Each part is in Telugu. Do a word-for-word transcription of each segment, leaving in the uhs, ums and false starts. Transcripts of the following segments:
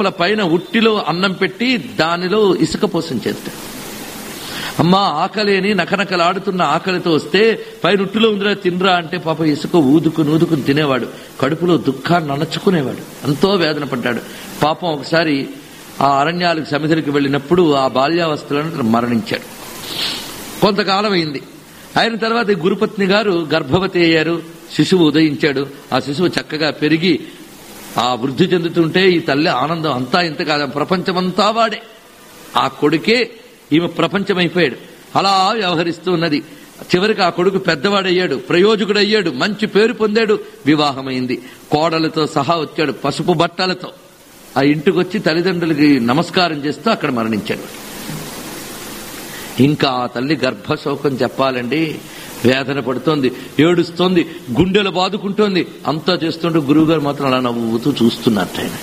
లోపల పైన ఉట్టిలో అన్నం పెట్టి దానిలో ఇసుక పోసం చేస్తాడు. అమ్మా ఆకలేని నకనకలాడుతున్న ఆకలితో వస్తే పైన ఉట్టిలో ఉందిరా తినరా అంటే పాప ఇసుక ఊదుకుని ఊదుకుని తినేవాడు. కడుపులో దుఃఖాన్ని అణచుకునేవాడు. ఎంతో వేదన పడ్డాడు. పాపం ఒకసారి ఆ అరణ్యాలకు సమిధులకు వెళ్ళినప్పుడు ఆ బాల్యావస్థలను మరణించాడు. కొంతకాలం అయింది. అయిన తర్వాత గురుపత్ని గారు గర్భవతి అయ్యారు. శిశువు ఉదయించాడు. ఆ శిశువు చక్కగా పెరిగి ఆ వృద్ధి చెందుతుంటే ఈ తల్లి ఆనందం అంతా ఇంత కాదు, ప్రపంచమంతా వాడే. ఆ కొడుకే ఈమె ప్రపంచమైపోయాడు. అలా వ్యవహరిస్తూ ఉన్నది. చివరికి ఆ కొడుకు పెద్దవాడయ్యాడు, ప్రయోజకుడయ్యాడు, మంచి పేరు పొందాడు. వివాహమైంది. కోడలతో సహా వచ్చాడు పసుపు బట్టలతో. ఆ ఇంటికి వచ్చి తల్లిదండ్రులకి నమస్కారం చేస్తూ అక్కడ మరణించాడు. ఇంకా ఆ తల్లి గర్భశోకం చెప్పాలండి. వేదన పడుతోంది, ఏడుస్తోంది, గుండెలు బాదుకుంటోంది. అంతా చేస్తుంటే గురువుగారు మాత్రం అలా నవ్వుతూ చూస్తున్నట్టు. ఆయన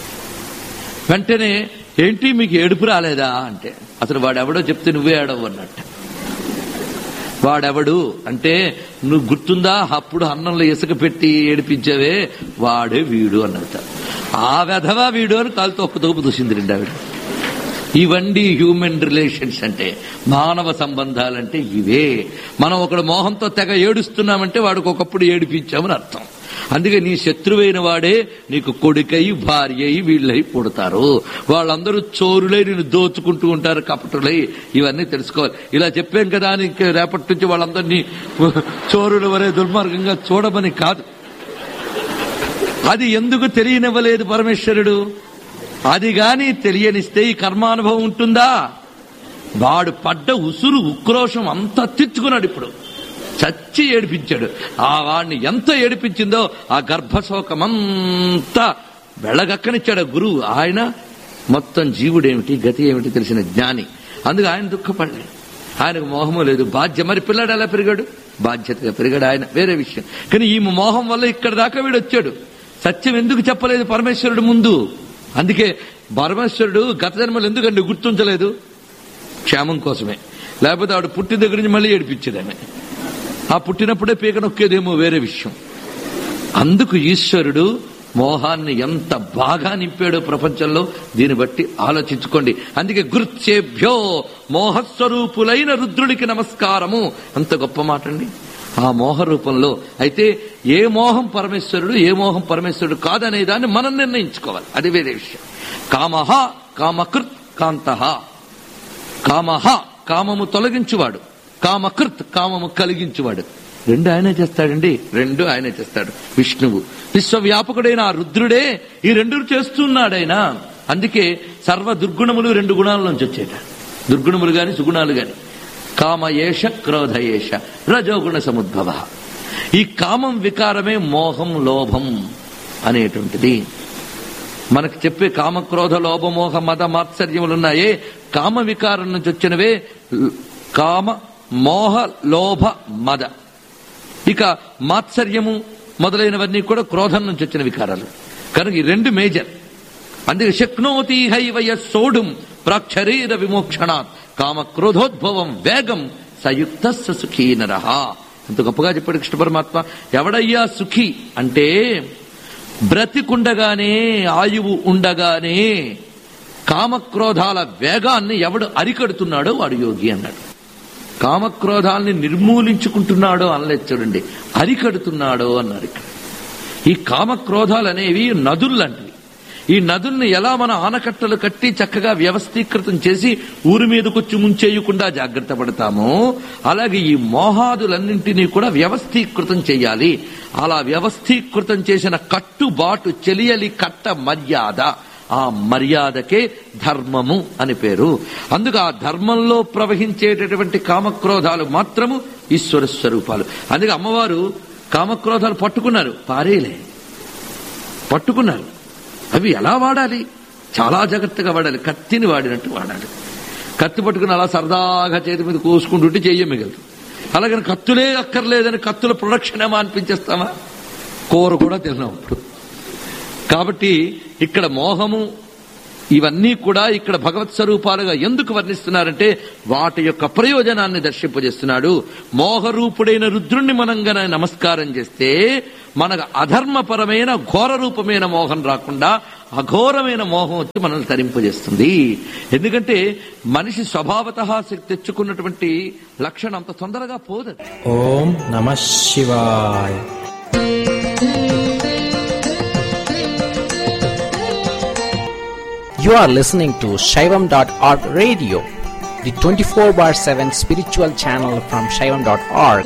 వెంటనే ఏంటి మీకు ఏడుపు రాలేదా అంటే, అసలు వాడెవడో చెప్తే నువ్వే ఏడవు అన్నట్టు. వాడెవడు అంటే, నువ్వు గుర్తుందా అప్పుడు అన్నంలో ఇసుక పెట్టి ఏడిపించావే వాడే వీడు అన్నట్ట. ఆ వెధవా వీడు అని కాలు తొప్పు తోపు దూసింది రెండు ఆవిడ. ఇవండి హ్యూమన్ రిలేషన్స్ అంటే, మానవ సంబంధాలంటే ఇవే. మనం ఒకడు మోహంతో తెగ ఏడుస్తున్నామంటే వాడికి ఒకప్పుడు ఏడిపించామని అర్థం. అందుకే నీ శత్రువైన వాడే నీకు కొడుకై భార్య అయి వీళ్ళై పుడతారు. వాళ్ళందరూ చోరులై నేను దోచుకుంటూ ఉంటారు, కపటులై. ఇవన్నీ తెలుసుకోవాలి. ఇలా చెప్పాం కదా అని రేపటి నుంచి వాళ్ళందరినీ చోరుల వరే దుర్మార్గంగా చూడమని కాదు. అది ఎందుకు తెలియనివ్వలేదు పరమేశ్వరుడు? అది గాని తెలియనిస్తే ఈ కర్మానుభవం ఉంటుందా? వాడు పడ్డ ఉసురు ఉక్రోషం అంతా తెచ్చుకున్నాడు. ఇప్పుడు చచ్చి ఏడిపించాడు. ఆ వాడిని ఎంత ఏడిపించిందో ఆ గర్భశోకమంతా వెళ్ళగక్కనిచ్చాడు గురువు. ఆయన మొత్తం జీవుడేమిటి గతి ఏమిటి తెలిసిన జ్ఞాని. అందుకు ఆయన దుఃఖపడలేదు. ఆయనకు మోహము లేదు. బాధ్య మరి పిల్లాడు ఎలా పెరిగాడు? బాధ్యతగా పెరిగాడు ఆయన, వేరే విషయం. కానీ ఈ మోహం వల్ల ఇక్కడ దాకా వీడు వచ్చాడు. సత్యం ఎందుకు చెప్పలేదు పరమేశ్వరుడు ముందు? అందుకే పరమేశ్వరుడు గత జన్మలు ఎందుకండి గుర్తుంచలేదు? క్షేమం కోసమే. లేకపోతే ఆవిడ పుట్టిన దగ్గర నుంచి మళ్ళీ ఏడిపించేదామె. ఆ పుట్టినప్పుడే పీక నొక్కేదేమో, వేరే విషయం. అందుకు ఈశ్వరుడు మోహాన్ని ఎంత బాగా నింపాడో ప్రపంచంలో దీన్ని బట్టి ఆలోచించుకోండి. అందుకే గుర్చేభ్యో మోహస్వరూపులైన రుద్రుడికి నమస్కారము. అంత గొప్ప మాట అండి. ఆ మోహ రూపంలో అయితే ఏ మోహం పరమేశ్వరుడు, ఏ మోహం పరమేశ్వరుడు కాదనే దాన్ని మనం నిర్ణయించుకోవాలి. అది వేరే విషయం. కామహ కామకృత్ కాంతః. కామహ కామము తొలగించువాడు, కామకృత్ కామము కలిగించువాడు. రెండు ఆయనే చేస్తాడండి. రెండు ఆయనే చేస్తాడు. విష్ణువు విశ్వవ్యాపకుడైన ఆ రుద్రుడే ఈ రెండు చేస్తున్నాడైనా. అందుకే సర్వ దుర్గుణములు రెండు గుణాల నుంచి వచ్చేట. దుర్గుణములు గాని సుగుణాలు గాని. కామయేష క్రోధయేష రజోగుణ సముద్భవ. ఈ కామం వికారమే మోహం లోభం అనేటువంటిది. మనకు చెప్పే కామ క్రోధ లోభ మోహ మద మాత్సర్యములున్నాయే కామ వికారం నుంచి వచ్చినవే. కామ మోహ లోభ మద. ఇక మాత్సర్యము మొదలైనవన్నీ కూడా క్రోధం నుంచి వచ్చిన వికారాలు కనుక ఈ రెండు మేజర్. అందుకే శక్నోతి హైవయ సోఢుం ప్రాక్షరీర విమోక్షణాత్ కామ క్రోధోద్భవం వేగం సయుక్త సుఖీ నరః. అంత గొప్పగా చెప్పాడు కృష్ణ పరమాత్మ. ఎవడయ్యా సుఖి అంటే బ్రతికుండగానే ఆయువు ఉండగానే కామక్రోధాల వేగాన్ని ఎవడు అరికడుతున్నాడో వాడు యోగి అన్నాడు. కామక్రోధాల్ని నిర్మూలించుకుంటున్నాడో అనలేదు చూడండి, అరికడుతున్నాడో అన్నారు ఇక్కడ. ఈ కామక్రోధాలు అనేవి నదుల్లాంటివి. ఈ నదుల్ని ఎలా మన ఆనకట్టలు కట్టి చక్కగా వ్యవస్థీకృతం చేసి ఊరి మీదకొచ్చి ముంచేయకుండా జాగ్రత్త పడతామో అలాగే ఈ మోహాదులన్నింటినీ కూడా వ్యవస్థీకృతం చేయాలి. అలా వ్యవస్థీకృతం చేసిన కట్టుబాటు చెలియలి కట్ట మర్యాద. ఆ మర్యాదకే ధర్మము అని పేరు. అందుకు ఆ ధర్మంలో ప్రవహించేటటువంటి కామక్రోధాలు మాత్రము ఈశ్వర స్వరూపాలు. అందుకే అమ్మవారు కామక్రోధాలు పట్టుకున్నారు, పారేలే పట్టుకున్నారు. అవి ఎలా వాడాలి? చాలా జాగ్రత్తగా వాడాలి. కత్తిని వాడినట్టు వాడాలి. కత్తి పట్టుకుని అలా సరదాగా చేతి మీద కోసుకుంటుంటే చెయ్య మిగలదు. అలాగని కత్తులే అక్కర్లేదని కత్తుల ప్రొడక్షన్ ఏమో అనిపించేస్తామా? కూర కూడా తిన్నాం ఇప్పుడు. కాబట్టి ఇక్కడ మోహము ఇవన్నీ కూడా ఇక్కడ భగవత్ స్వరూపాలుగా ఎందుకు వర్ణిస్తున్నారంటే వాటి యొక్క ప్రయోజనాన్ని దర్శింపజేస్తున్నాడు. మోహరూపుడైన రుద్రుణ్ణి మనం గన నమస్కారం చేస్తే మనకు అధర్మపరమైన ఘోర రూపమైన మోహం రాకుండా అఘోరమైన మోహం వచ్చి మనల్ని తరింపజేస్తుంది. ఎందుకంటే మనిషి స్వభావతః తెచ్చుకున్నటువంటి లక్షణం అంత తొందరగా పోదు. ఓం నమః శివాయ. You are listening to Shaivam dot org radio, the twenty-four bar seven spiritual channel from Shaivam dot org.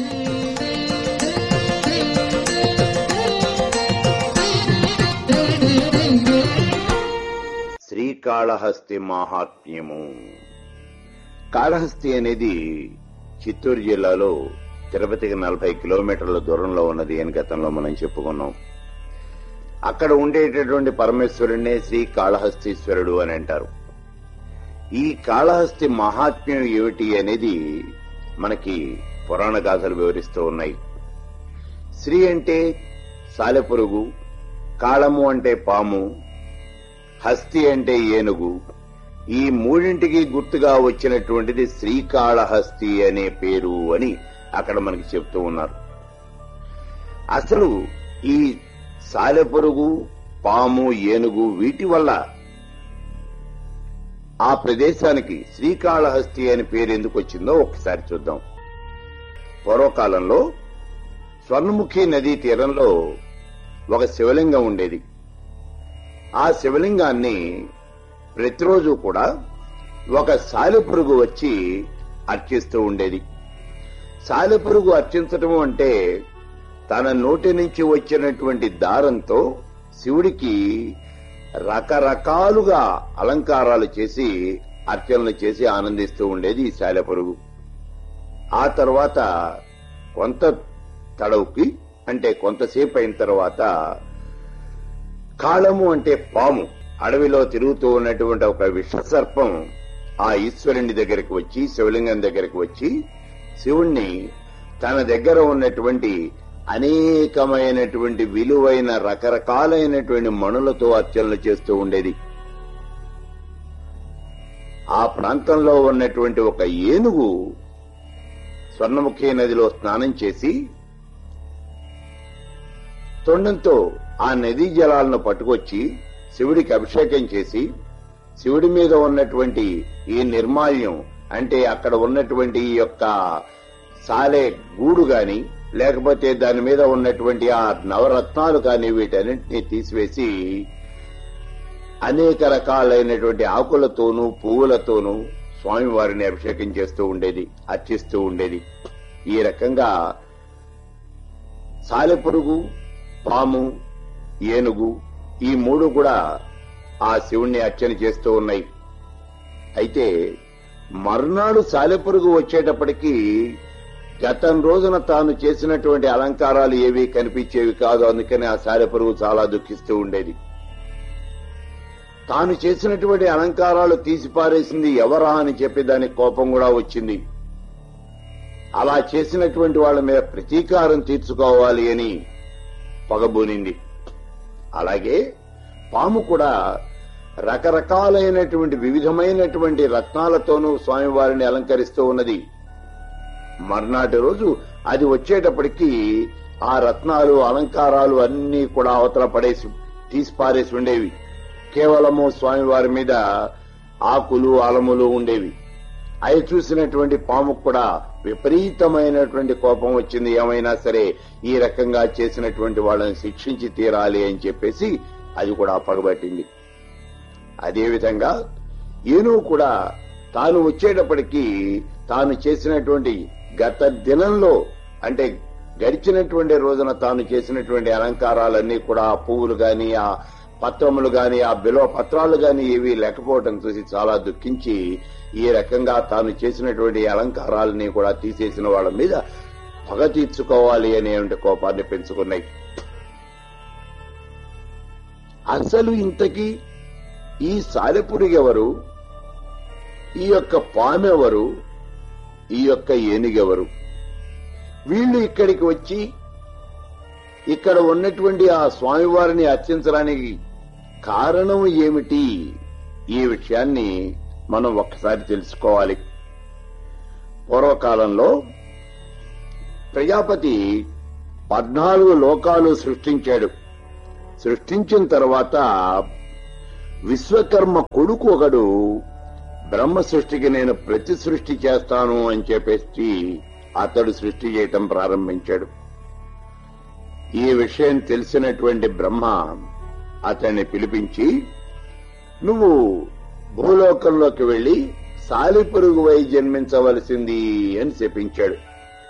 Srikalahasti మహాత్మ్యము. కాళహస్తి అనేది చిత్తూరు జిల్లాలో తిరుపతికి నలభై కిలోమీటర్ల దూరంలో ఉన్నది అని గతంలో మనం చెప్పుకున్నాం. అక్కడ ఉండేటటువంటి పరమేశ్వరుడినే శ్రీ కాళహస్తీశ్వరుడు అని అంటారు. ఈ కాళహస్తి మహాత్మ్యం ఏమిటి అనేది మనకి పురాణ గాథలు వివరిస్తూ ఉన్నాయి. శ్రీ అంటే సాలెపురుగు, కాళము అంటే పాము, హస్తి అంటే ఏనుగు. ఈ మూడింటికి గుర్తుగా వచ్చినటువంటిది శ్రీకాళహస్తి అనే పేరు అని అక్కడ మనకి చెప్తూ ఉన్నారు. అసలు ఈ సాలెపురుగు, పాము, ఏనుగు వీటి వల్ల ఆ ప్రదేశానికి శ్రీకాళహస్తి అని పేరు ఎందుకు వచ్చిందో ఒకసారి చూద్దాం. పూర్వకాలంలో స్వర్ణముఖి నదీ తీరంలో ఒక శివలింగం ఉండేది. ఆ శివలింగాన్ని ప్రతిరోజు కూడా ఒక సాలెపురుగు వచ్చి అర్చిస్తూ ఉండేది. సాలెపురుగు అర్చించటం అంటే తన నోటి నుంచి వచ్చినటువంటి దారంతో శివుడికి రకరకాలుగా అలంకారాలు చేసి అర్చనలు చేసి ఆనందిస్తూ ఉండేది ఈ సాలెపురుగు. ఆ తర్వాత కొంత తడవుకి అంటే కొంతసేపు అయిన తర్వాత కాళము అంటే పాము, అడవిలో తిరుగుతూ ఉన్నటువంటి ఒక విషసర్పం ఆ ఈశ్వరుని దగ్గరికి వచ్చి శివలింగం దగ్గరికి వచ్చి శివుణ్ణి తన దగ్గర ఉన్నటువంటి అనేకమైనటువంటి విలువైన రకరకాలైనటువంటి మణులతో అర్చనలు చేస్తూ ఉండేది. ఆ ప్రాంతంలో ఉన్నటువంటి ఒక ఏనుగు స్వర్ణముఖి నదిలో స్నానం చేసి తొండంతో ఆ నదీ జలాలను పట్టుకొచ్చి శివుడికి అభిషేకం చేసి శివుడి మీద ఉన్నటువంటి ఈ నిర్మాల్యం అంటే అక్కడ ఉన్నటువంటి ఈ యొక్క సాలే గూడు గాని లేకపోతే దాని మీద ఉన్నటువంటి ఆ నవరత్నాలు కానీ వీటన్నింటినీ తీసివేసి అనేక రకాలైనటువంటి ఆకులతోనూ పువ్వులతోనూ స్వామివారిని అభిషేకం చేస్తూ ఉండేది, అర్చిస్తూ ఉండేది. ఈ రకంగా సాలెపురుగు, పాము, ఏనుగు ఈ మూడు కూడా ఆ శివుణ్ణి అర్చన చేస్తూ ఉన్నాయి. అయితే మర్నాడు సాలెపురుగు వచ్చేటప్పటికీ గతం రోజున తాను చేసినటువంటి అలంకారాలు ఏవి కనిపించేవి కాదు. అందుకని ఆ సాలెపురుగు చాలా దుఃఖిస్తూ ఉండేది. తాను చేసినటువంటి అలంకారాలు తీసిపారేసింది ఎవరా అని చెప్పి దానికి కోపం కూడా వచ్చింది. అలా చేసినటువంటి వాళ్ళ మీద ప్రతీకారం తీర్చుకోవాలి అని పగబూనింది. అలాగే పాము కూడా రకరకాలైనటువంటి వివిధమైనటువంటి రత్నాలతోనూ స్వామివారిని అలంకరిస్తూ ఉన్నది. మర్నాటి రోజు అది వచ్చేటప్పటికీ ఆ రత్నాలు అలంకారాలు అన్నీ కూడా అవతల పడేసి తీసిపారేసి ఉండేవి. కేవలము స్వామివారి మీద ఆకులు అలములు ఉండేవి. అవి చూసినటువంటి పాముకు కూడా విపరీతమైనటువంటి కోపం వచ్చింది. ఏమైనా సరే ఈ రకంగా చేసినటువంటి వాళ్ళని శిక్షించి తీరాలి అని చెప్పేసి అది కూడా పగబట్టింది. అదేవిధంగా ఏనుగు కూడా తాను వచ్చేటప్పటికీ తాను చేసినటువంటి గత దినంలో అంటే గడిచినటువంటి రోజున తాను చేసినటువంటి అలంకారాలన్నీ కూడా ఆ పువ్వులు గాని ఆ పత్రములు గాని ఆ బిల్వ పత్రాలు గాని ఏవి లేకపోవడం చూసి చాలా దుఃఖించి ఈ రకంగా తాను చేసినటువంటి అలంకారాలని కూడా తీసేసిన వాళ్ళ మీద పగ తీర్చుకోవాలి అనే కోపాన్ని పెంచుకున్నాయి. అసలు ఇంతకీ ఈ సాలెపురుగెవరు, ఈ యొక్క పామెవరు, ఈ యొక్క ఏనుగెవరు? వీళ్లు ఇక్కడికి వచ్చి ఇక్కడ ఉన్నటువంటి ఆ స్వామివారిని అర్చించడానికి కారణం ఏమిటి? ఈ విషయాన్ని మనం ఒక్కసారి తెలుసుకోవాలి. పూర్వకాలంలో ప్రజాపతి పద్నాలుగు లోకాలు సృష్టించాడు. సృష్టించిన తర్వాత విశ్వకర్మ కొడుకు ఒకడు బ్రహ్మ సృష్టికి నేను ప్రతి సృష్టి చేస్తాను అని చెప్పేసి అతడు సృష్టి చేయటం ప్రారంభించాడు. ఈ విషయం తెలిసినటువంటి బ్రహ్మ అతన్ని పిలిపించి, నువ్వు భూలోకంలోకి వెళ్లి సాలిపురుగువై జన్మించవలసింది అని చెప్పించాడు.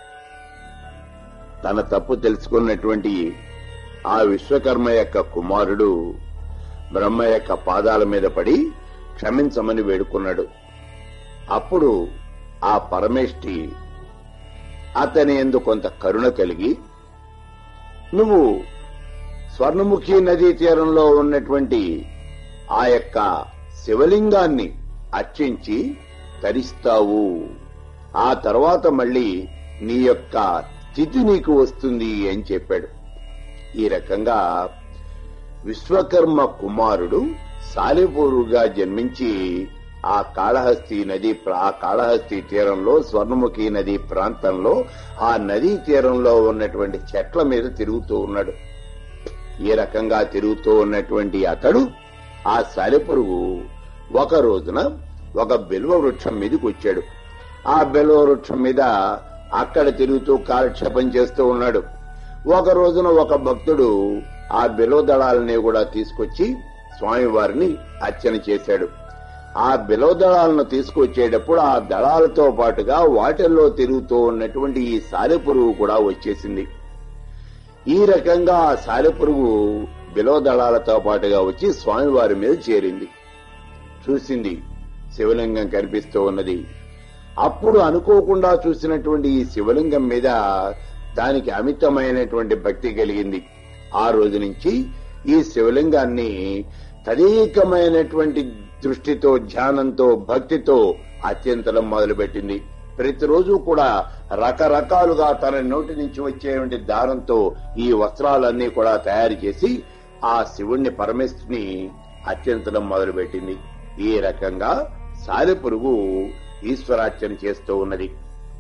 తన తప్పు తెలుసుకున్నటువంటి ఆ విశ్వకర్మ యొక్క కుమారుడు బ్రహ్మ యొక్క పాదాల మీద పడి క్షమించమని వేడుకున్నాడు. అప్పుడు ఆ పరమేష్ఠి అతని యందు కొంత కరుణ కలిగి, నువ్వు స్వర్ణముఖి నదీ తీరంలో ఉన్నటువంటి ఆ యొక్క శివలింగాన్ని అర్చించి తరిస్తావు, ఆ తర్వాత మళ్లీ నీ యొక్క స్థితి నీకు వస్తుంది అని చెప్పాడు. ఈ రకంగా విశ్వకర్మ కుమారుడు సాలిపురుగా జన్మించి ఆ కాళహస్తి నది ఆ కాళహస్తి తీరంలో స్వర్ణముఖి నది ప్రాంతంలో ఆ నదీ తీరంలో ఉన్నటువంటి చెట్ల మీద తిరుగుతూ ఉన్నాడు. ఈ రకంగా తిరుగుతూ ఉన్నటువంటి అతడు ఆ సాలిపురుగు ఒక రోజున ఒక బిల్వ వృక్షం మీదకి వచ్చాడు. ఆ బిల్వ వృక్షం మీద అక్కడ తిరుగుతూ కాలక్షేపం చేస్తూ ఉన్నాడు. ఒక రోజున ఒక భక్తుడు ఆ బిల్వ దళాలని కూడా తీసుకొచ్చి స్వామివారిని అర్చన చేశాడు. ఆ బిల్వ దళాలను తీసుకొచ్చేటప్పుడు ఆ దళాలతో పాటుగా వాటిల్లో తిరుగుతూ ఉన్నటువంటి ఈ సాలెపురుగు కూడా వచ్చేసింది. ఈ రకంగా ఆ సాలెపురుగు బిల్వ దళాలతో పాటుగా వచ్చి స్వామివారి మీద చేరింది. చూసింది, శివలింగం కనిపిస్తూ ఉన్నది. అప్పుడు అనుకోకుండా చూసినటువంటి ఈ శివలింగం మీద దానికి అమితమైనటువంటి భక్తి కలిగింది. ఆ రోజు నుంచి ఈ శివలింగాన్ని తదేకమైనటువంటి దృష్టితో, ధ్యానంతో, భక్తితో అత్యంతరం మొదలుపెట్టింది. ప్రతిరోజు కూడా రకరకాలుగా తన నోటి నుంచి వచ్చేటువంటి దారంతో ఈ వస్త్రాలన్నీ కూడా తయారు చేసి ఆ శివుణ్ణి పరమేశ్వరుని అత్యంతరం మొదలుపెట్టింది. ఈ రకంగా సాలెపురుగు ఈశ్వరార్చన చేస్తూ ఉన్నది.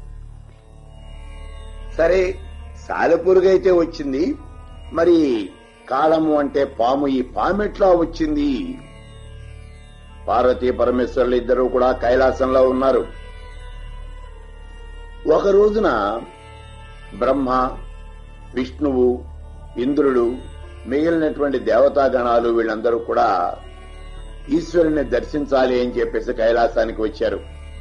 సరే, సాలెపురుగు అయితే వచ్చింది, మరి కాళము అంటే పాము, ఈ పాము ఎట్లా వచ్చింది? పార్వతీ పరమేశ్వరులు ఇద్దరూ కూడా కైలాసంలో ఉన్నారు. ఒక రోజున బ్రహ్మ, విష్ణువు, ఇంద్రుడు, మిగిలినటువంటి దేవతాగణాలు వీళ్ళందరూ కూడా ఈశ్వరుని దర్శించాలి అని చెప్పేసి కైలాసానికి వచ్చారు.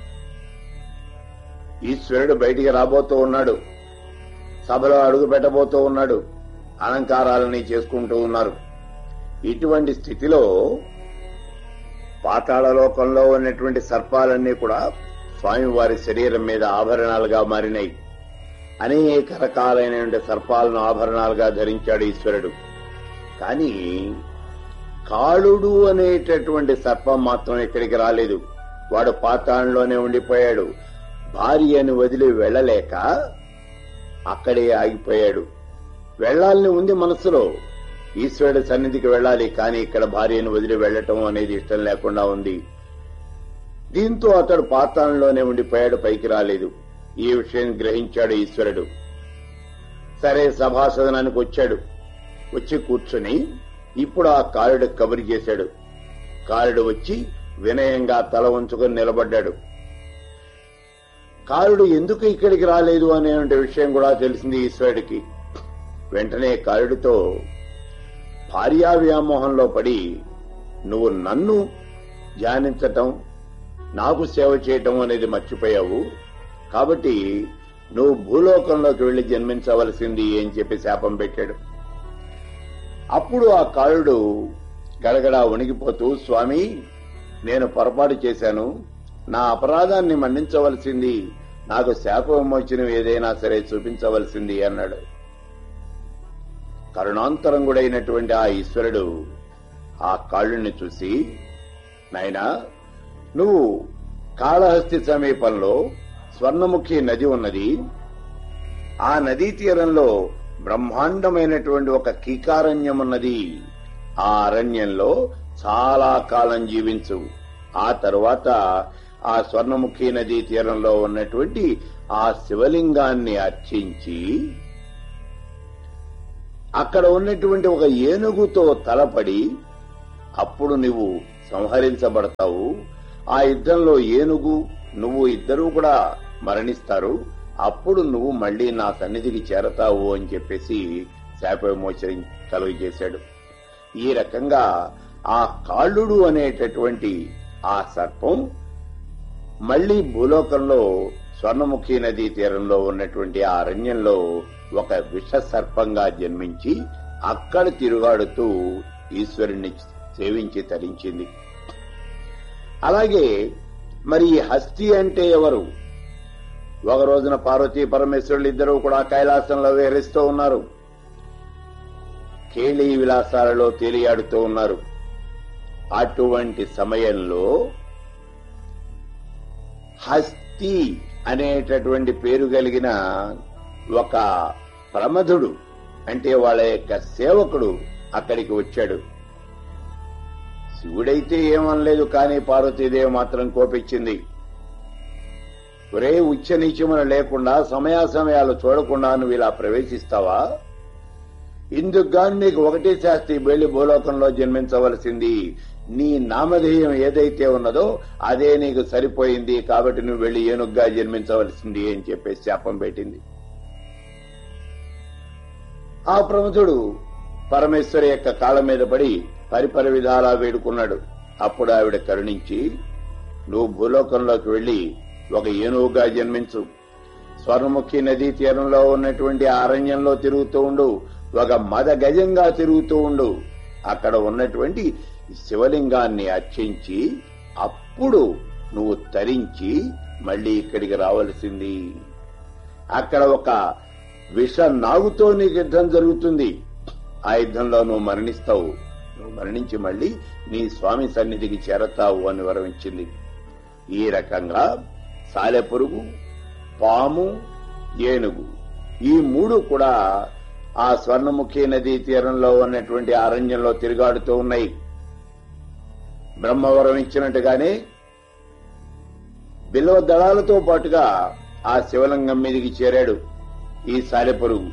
ఈశ్వరుడు బయటికి రాబోతూ ఉన్నాడు, సభలో అడుగు పెట్టబోతూ ఉన్నాడు, అలంకారాలని చేసుకుంటూ ఉన్నారు. ఇటువంటి స్థితిలో పాతాళలోకంలో ఉన్నటువంటి సర్పాలన్నీ కూడా స్వామివారి శరీరం మీద ఆభరణాలుగా మారినాయి. అనేక రకాలైనటువంటి సర్పాలను ఆభరణాలుగా ధరించాడు ఈశ్వరుడు. కానీ కాళుడు అనేటటువంటి సర్పం మాత్రం ఇక్కడికి రాలేదు. వాడు పాతాళంలోనే ఉండిపోయాడు. భార్యను వదిలి వెళ్లలేక అక్కడే ఆగిపోయాడు. వెళ్లాలని ఉంది మనసులో, ఈశ్వరుడి సన్నిధికి వెళ్లాలి, కానీ ఇక్కడ భార్యను వదిలి వెళ్లటం అనేది ఇష్టం లేకుండా ఉంది. దీంతో అతడు పాతాళంలోనే ఉండిపోయాడు, పైకి రాలేదు. ఈ విషయం గ్రహించాడు ఈశ్వరుడు. సరే, సభాసదనానికి వచ్చాడు. వచ్చి కూర్చుని ఇప్పుడు ఆ కాళుడు కబురు చేశాడు. కాళుడు వచ్చి వినయంగా తల ఉంచుకొని నిలబడ్డాడు. కాళుడు ఎందుకు ఇక్కడికి రాలేదు అనే విషయం కూడా తెలిసింది ఈశ్వరుడికి. వెంటనే కాళుడితో, భార్యా వ్యామోహంలో పడి నువ్వు నన్ను ధ్యానించటం, నాకు సేవ చేయటం అనేది మర్చిపోయావు, కాబట్టి నువ్వు భూలోకంలోకి వెళ్లి జన్మించవలసింది అని చెప్పి శాపం పెట్టాడు. అప్పుడు ఆ కాళుడు గడగడా వణిగిపోతూ, స్వామి, నేను పొరపాటు చేశాను, నా అపరాధాన్ని మన్నించవలసింది, నాకు శాప విమోచనం ఏదైనా సరే చూపించవలసింది అన్నాడు. కరుణాంతరంగుడైనటువంటి ఆ ఈశ్వరుడు ఆ కాళుడిని చూసి, నాయనా, నువ్వు కాళహస్తి సమీపంలో స్వర్ణముఖి నది ఉన్నది, ఆ నదీ తీరంలో బ్రహ్మాండమైనటువంటి ఒక కీకారణ్యం ఉన్నది. ఆ అరణ్యంలో చాలా కాలం జీవించు. ఆ తరువాత ఆ స్వర్ణముఖి నదీ తీరంలో ఉన్నటువంటి ఆ శివలింగాన్ని అర్చించి అక్కడ ఉన్నటువంటి ఒక ఏనుగుతో తలపడి అప్పుడు నువ్వు సంహరించబడతావు. ఆ యుద్ధంలో ఏనుగు నువ్వు ఇద్దరూ కూడా మరణిస్తారు. అప్పుడు నువ్వు మళ్లీ నా సన్నిధికి చేరతావు అని చెప్పేసి శాప విమోచన కలుగజేశాడు. ఈ రకంగా ఆ కాళ్ళుడు అనేటటువంటి ఆ సర్పం మళ్లీ భూలోకంలో స్వర్ణముఖి నదీ తీరంలో ఉన్నటువంటి ఆ అరణ్యంలో ఒక విష సర్పంగా జన్మించి అక్కడ తిరుగాడుతూ ఈశ్వరుణ్ణి సేవించి తరించింది. అలాగే మరి హస్తి అంటే ఎవరు? ఒక రోజున పార్వతీ పరమేశ్వరులు ఇద్దరూ కూడా కైలాసంలో విహరిస్తూ ఉన్నారు. కేళీ విలాసాలలో తేలియాడుతూ ఉన్నారు. అటువంటి సమయంలో హస్తి అనేటటువంటి పేరు కలిగిన ఒక ప్రమథుడు అంటే వాళ్ళ యొక్క సేవకుడు అక్కడికి వచ్చాడు. శివుడైతే ఏమనలేదు, కానీ పార్వతీదేవి మాత్రం కోపించింది. ఒరే ఉచ్చ నీచమున లేకుండా సమయాసమయాలు చూడకుండా నువ్వు ఇలా ప్రవేశిస్తావా? ఇందుకు గాని నీకు ఒకటే శాస్తి, వెళ్లి భూలోకంలో జన్మించవలసింది. నీ నామధేయం ఏదైతే ఉన్నదో అదే నీకు సరిపోయింది, కాబట్టి నువ్వు వెళ్లి ఏనుగ్గా జన్మించవలసింది అని చెప్పేసి శాపం పెట్టింది. ఆ ప్రముఖుడు పరమేశ్వరి యొక్క కాళ్ళ మీద పడి పరిపరి విధాలా వేడుకున్నాడు. అప్పుడు ఆవిడ కరుణించి, నువ్వు భూలోకంలోకి వెళ్లి ఒక ఏనుగుగా జన్మించు, స్వర్ణముఖి నదీ తీరంలో ఉన్నటువంటి అరణ్యంలో తిరుగుతూ ఉండు, ఒక మద గజంగా తిరుగుతూ ఉండు, అక్కడ ఉన్నటువంటి శివలింగాన్ని అర్చించి అప్పుడు నువ్వు తరించి మళ్లీ ఇక్కడికి రావలసింది. అక్కడ ఒక విష నాగుతో నీకు యుద్ధం జరుగుతుంది. ఆ యుద్ధంలో నువ్వు మరణిస్తావు. నువ్వు మరణించి మళ్లీ నీ స్వామి సన్నిధికి చేరతావు అని వరమించింది. ఈ రకంగా సాలెపురుగు, పాము, ఏనుగు ఈ మూడు కూడా ఆ స్వర్ణముఖి నదీ తీరంలో ఉన్నటువంటి అరణ్యంలో తిరుగాడుతూ ఉన్నాయి. బ్రహ్మవరం ఇచ్చినట్టుగానే బిల్వ దళాలతో పాటుగా ఆ శివలింగం మీదికి చేరాడు ఈ సాలెపురుగు.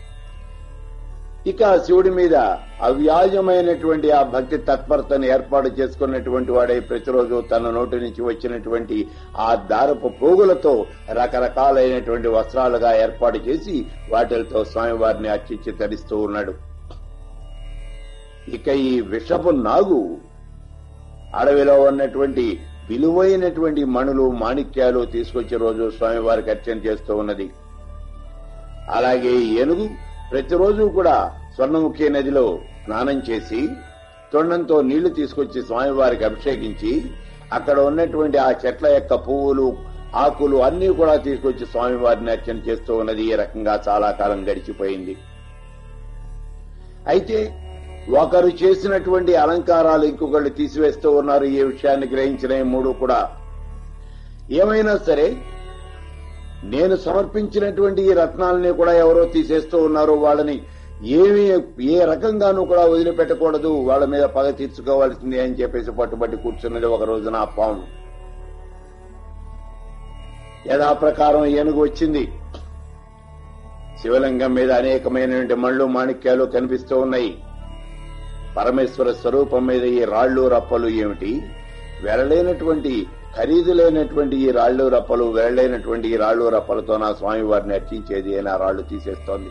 ఇక శివుడి మీద అవ్యాజమైనటువంటి ఆ భక్తి తత్పరతను ఏర్పాటు చేసుకున్నటువంటి వాడే ప్రతిరోజు తన నోటి నుంచి వచ్చినటువంటి ఆ దారపు పోగులతో రకరకాలైనటువంటి వస్త్రాలుగా ఏర్పాటు చేసి వాటిలతో స్వామివారిని అర్చించి తరిస్తూ ఉన్నాడు. ఇక ఈ విషపు నాగు అడవిలో ఉన్నటువంటి విలువైనటువంటి మణులు, మాణిక్యాలు తీసుకొచ్చే రోజు స్వామివారికి అర్చన చేస్తూ ఉన్నది. అలాగే ఏనుగు ప్రతిరోజు కూడా స్వర్ణముఖి నదిలో స్నానం చేసి తొండంతో నీళ్లు తీసుకొచ్చి స్వామివారికి అభిషేకించి అక్కడ ఉన్నటువంటి ఆ చెట్ల యొక్క పువ్వులు, ఆకులు అన్ని కూడా తీసుకొచ్చి స్వామివారిని అర్చన చేస్తూ ఉన్నది. ఈ రకంగా చాలా కాలం గడిచిపోయింది. అయితే ఒకరు చేసినటువంటి అలంకారాలు ఇంకొకళ్ళు తీసివేస్తూ ఉన్నారు. ఈ విషయాన్ని గ్రహించిన మూడు కూడా ఏమైనా సరే నేను సమర్పించినటువంటి ఈ రత్నాలని కూడా ఎవరో తీసేస్తూ ఉన్నారు. వాళ్ళని ఏమి ఏ రకంగానూ కూడా వదిలిపెట్టకూడదు, వాళ్ళ మీద పగ తీర్చుకోవాల్సింది అని చెప్పేసి పట్టుబట్టి కూర్చున్నది ఒక రోజున ఆ పాము. యథాప్రకారం ఏనుగు వచ్చింది. శివలింగం మీద అనేకమైనటువంటి మళ్ళు, మాణిక్యాలు కనిపిస్తూ ఉన్నాయి. పరమేశ్వర స్వరూపం మీద ఈ రాళ్లు రప్పలు ఏమిటి? వెరలేనటువంటి ఖరీదు లేనటువంటి ఈ రాళ్లు రప్పలు, వెరలేనటువంటి ఈ రాళ్లు రప్పలతో నా స్వామివారిని అర్చించేది అని ఆ రాళ్లు తీసేస్తోంది.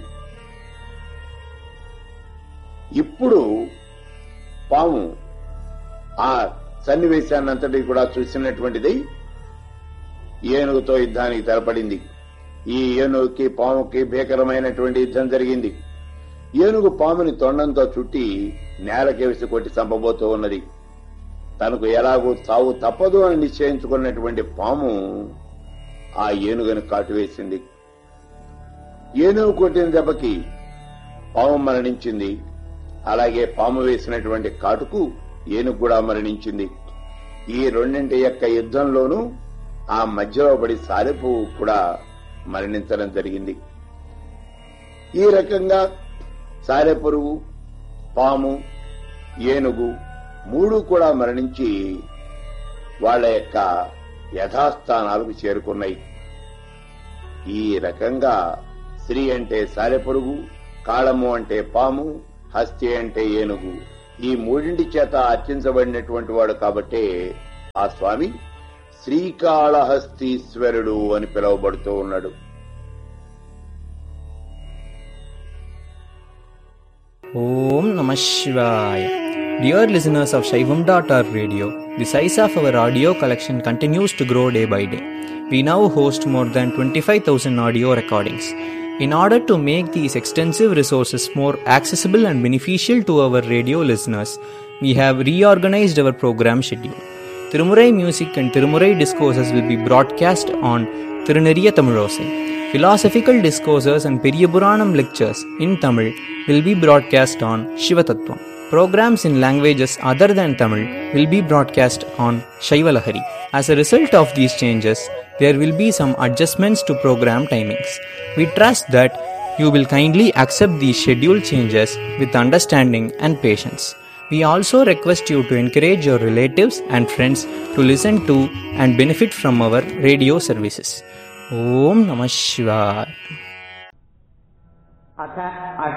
ఇప్పుడు పాము ఆ సన్నివేశాన్నంతటి కూడా చూసినటువంటిది ఏనుగుతో యుద్ధానికి తెరపడింది. ఈ ఏనుగుకి పాముకి భీకరమైనటువంటి యుద్ధం జరిగింది. ఏనుగు పాముని తొండంతో చుట్టి నేలకి వేసి కొట్టి చంపబోతూ ఉన్నది. తనకు ఎలాగూ చావు తప్పదు అని నిశ్చయించుకున్నటువంటి పాము ఆ ఏనుగుని కాటువేసింది. ఏనుగు కొట్టిన దెబ్బకి పాము మరణించింది. అలాగే పాము వేసినటువంటి కాటుకు ఏనుగు కూడా మరణించింది. ఈ రెండింటి యొక్క యుద్ధంలోనూ ఆ మధ్యలో పడి సాలెపు కూడా మరణించడం జరిగింది. ఈ రకంగా సాలెపురుగు, పాము, ఏనుగు మూడు కూడా మరణించి వాళ్ల యొక్క యథాస్థానాలకు చేరుకున్నాయి. ఈ రకంగా శ్రీ అంటే సాలెపురుగు, కాళము అంటే పాము, హస్తి అంటే ఏనుగు ఈ మూడింటి చేత అర్చించబడినటువంటి వాడు కాబట్టి ఆ స్వామి శ్రీకాళహస్తీశ్వరుడు అని పిలువబడుతూ ఉన్నాడు. Om Namah Shivaya. Dear listeners of Shaivam dot org radio, the size of our audio collection continues to grow day by day. We now host more than twenty-five thousand audio recordings. In order to make these extensive resources more accessible and beneficial to our radio listeners, we have reorganized our program schedule. Tirumurai music and Tirumurai discourses will be broadcast on Tiruneriya Tamilosai. Philosophical discourses and Periyapuranam lectures in Tamil will be broadcast on Shivatattvam. Programs in languages other than Tamil will be broadcast on Shaivalahari. As a result of these changes, there will be some adjustments to program timings. We trust that you will kindly accept these schedule changes with understanding and patience. We also request you to encourage your relatives and friends to listen to and benefit from our radio services. Om Namah Shivaya.